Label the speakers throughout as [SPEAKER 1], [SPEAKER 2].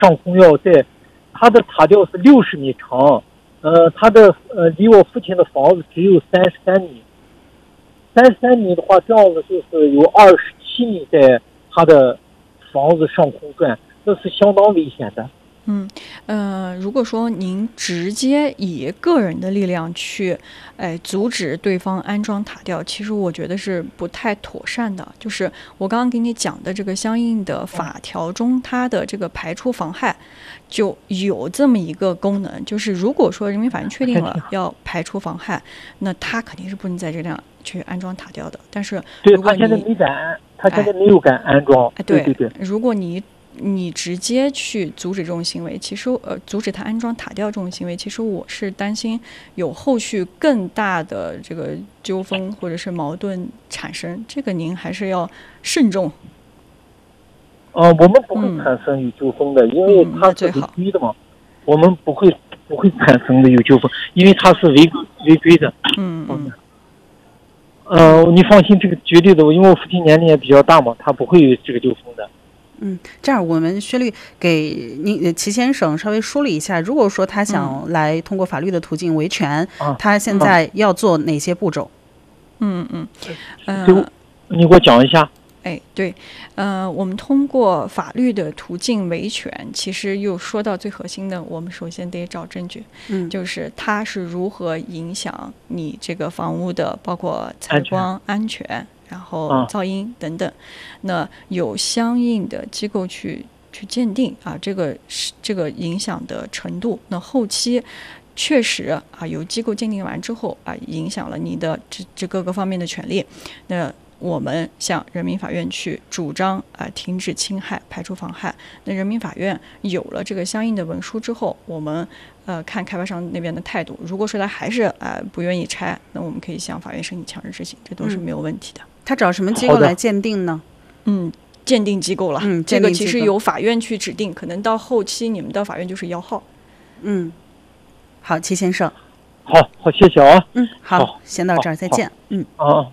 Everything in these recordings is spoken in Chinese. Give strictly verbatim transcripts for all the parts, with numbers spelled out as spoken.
[SPEAKER 1] 上空药在，它的塔吊是六十米长，呃，它的呃离我父亲的房子只有三十三米，三十三米的话，这样子就是有二十七米在他的房子上空转，这是相当危险的。
[SPEAKER 2] 嗯，呃，如果说您直接以个人的力量去，哎，阻止对方安装塔吊，其实我觉得是不太妥善的。就是我刚刚给你讲的这个相应的法条中，它的这个排除妨害就有这么一个功能，就是如果说人民法院确定了要排除妨害，那他肯定是不能在这辆去安装塔吊的。但是
[SPEAKER 1] 对，他现在没敢安，他现在没有敢安装。
[SPEAKER 2] 哎，
[SPEAKER 1] 对对对，
[SPEAKER 2] 如果你你直接去阻止这种行为，其实呃，阻止他安装塔吊这种行为，其实我是担心有后续更大的这个纠纷或者是矛盾产生，这个您还是要慎重。
[SPEAKER 1] 呃，我们不会产生有纠纷的，嗯、因为它是违规的嘛，我们不会不会产生的有纠纷，因为它是违违规的。
[SPEAKER 2] 嗯嗯。
[SPEAKER 1] 呃，你放心，这个绝对的，因为我父亲年龄也比较大嘛，他不会有这个纠纷的。
[SPEAKER 3] 嗯，这样我们薛律给您齐先生稍微梳理一下，如果说他想来通过法律的途径维权，嗯、他现在要做哪些步骤？
[SPEAKER 2] 嗯嗯，
[SPEAKER 1] 呃，你给我讲一下。
[SPEAKER 2] 哎，对，呃，我们通过法律的途径维权，其实又说到最核心的，我们首先得找证据，
[SPEAKER 3] 嗯，
[SPEAKER 2] 就是它是如何影响你这个房屋的，包括采光、安全。安全然后噪音等等，那有相应的机构去去鉴定啊，这个是这个影响的程度。那后期确实啊，有机构鉴定完之后啊，影响了你的这这各个方面的权利。那我们向人民法院去主张啊，停止侵害、排除妨害。那人民法院有了这个相应的文书之后，我们呃看开发商那边的态度。如果说他还是啊、呃、不愿意拆，那我们可以向法院申请强制执行，这都是没有问题的。
[SPEAKER 3] 嗯他找什么机构来鉴定呢？
[SPEAKER 2] 嗯，鉴定机构了。
[SPEAKER 3] 嗯，
[SPEAKER 2] 这个其实由法院去指定，可能到后期你们到法院就是摇号。
[SPEAKER 3] 嗯，好，齐先生。
[SPEAKER 1] 好，好，谢谢啊。
[SPEAKER 3] 嗯，好，先到这儿，再见。嗯。
[SPEAKER 1] 哦。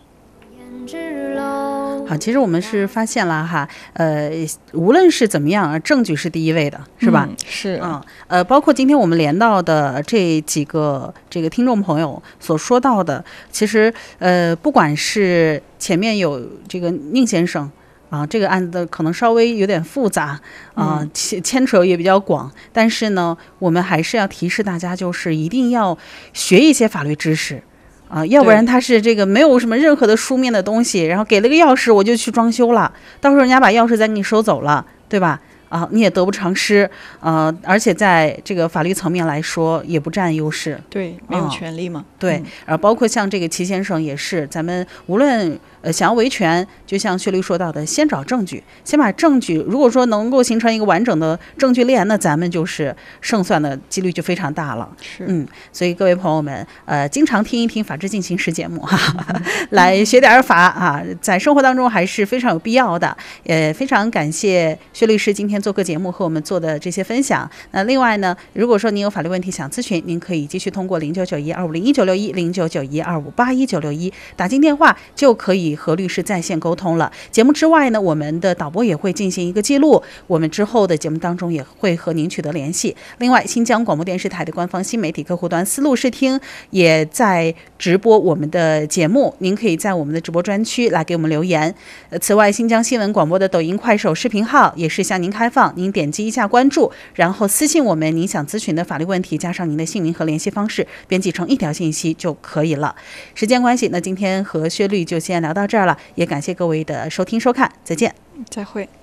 [SPEAKER 3] 好，其实我们是发现了哈，呃，无论是怎么样，证据是第一位的，是吧？
[SPEAKER 2] 嗯、是，
[SPEAKER 3] 嗯，呃，包括今天我们连到的这几个这个听众朋友所说到的，其实呃，不管是前面有这个宁先生啊，这个案子可能稍微有点复杂啊，牵牵扯也比较广，但是呢，我们还是要提示大家，就是一定要学一些法律知识。啊，要不然他是这个没有什么任何的书面的东西，然后给了个钥匙我就去装修了，到时候人家把钥匙再给你收走了，对吧？啊，你也得不偿失，呃，而且在这个法律层面来说也不占优势，
[SPEAKER 2] 对，没有权利嘛。
[SPEAKER 3] 嗯、对，然后包括像这个齐先生也是，咱们无论呃想要维权，就像薛律说到的，先找证据，先把证据，如果说能够形成一个完整的证据链，那咱们就是胜算的几率就非常大了。
[SPEAKER 2] 是，
[SPEAKER 3] 嗯，所以各位朋友们，呃，经常听一听《法治进行时》节目哈，来学点法啊，在生活当中还是非常有必要的。也非常感谢薛律师今天做个节目和我们做的这些分享。那另外呢，如果说您有法律问题想咨询，您可以继续通过零九九一二五零一九六一零九九一二五八一九六一打进电话，就可以和律师在线沟通了。节目之外呢，我们的导播也会进行一个记录，我们之后的节目当中也会和您取得联系。另外，新疆广播电视台的官方新媒体客户端思路视听也在直播我们的节目，您可以在我们的直播专区来给我们留言。呃，此外，新疆新闻广播的抖音、快手视频号也是向您开放，您点击一下关注，然后私信我们您想咨询的法律问题，加上您的姓名和联系方式，编辑成一条信息就可以了。时间关系，那今天和薛律就先聊到这儿了，也感谢各位的收听收看，再见，
[SPEAKER 2] 再会。